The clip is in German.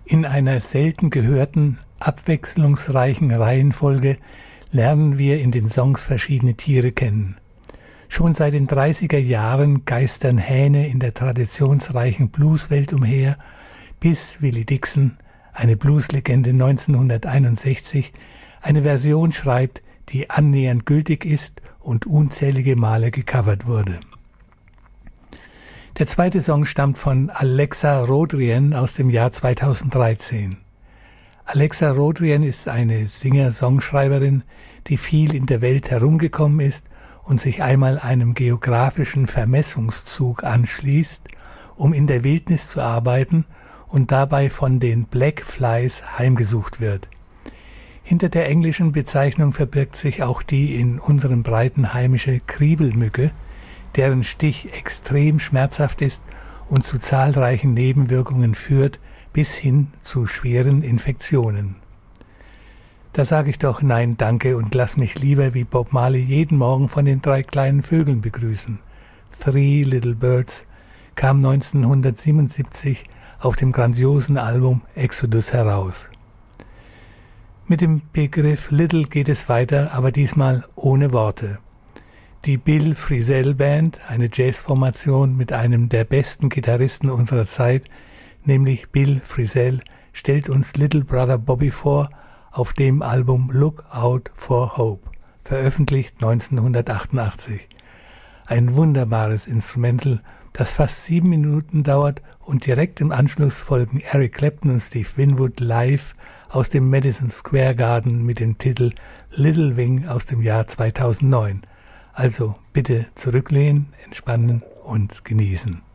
In einer selten gehörten, abwechslungsreichen Reihenfolge lernen wir in den Songs verschiedene Tiere kennen. Schon seit den 30er Jahren geistern Hähne in der traditionsreichen Blueswelt umher, bis Willie Dixon, eine Blueslegende 1961, eine Version schreibt, die annähernd gültig ist und unzählige Male gecovert wurde. Der zweite Song stammt von Alexa Rodrien aus dem Jahr 2013. Alexa Rodrien ist eine Singer-Songschreiberin, die viel in der Welt herumgekommen ist und sich einmal einem geografischen Vermessungszug anschließt, um in der Wildnis zu arbeiten und dabei von den Black Flies heimgesucht wird. Hinter der englischen Bezeichnung verbirgt sich auch die in unseren Breiten heimische Kriebelmücke, deren Stich extrem schmerzhaft ist und zu zahlreichen Nebenwirkungen führt, bis hin zu schweren Infektionen. Da sage ich doch nein, danke und lass mich lieber wie Bob Marley jeden Morgen von den 3 kleinen Vögeln begrüßen. Three Little Birds kam 1977 auf dem grandiosen Album Exodus heraus. Mit dem Begriff Little geht es weiter, aber diesmal ohne Worte. Die Bill Frisell Band, eine Jazzformation mit einem der besten Gitarristen unserer Zeit, nämlich Bill Frisell, stellt uns Little Brother Bobby vor auf dem Album Look Out for Hope, veröffentlicht 1988. Ein wunderbares Instrumental, das fast 7 Minuten dauert und direkt im Anschluss folgen Eric Clapton und Steve Winwood live aus dem Madison Square Garden mit dem Titel Little Wing aus dem Jahr 2009. Also bitte zurücklehnen, entspannen und genießen.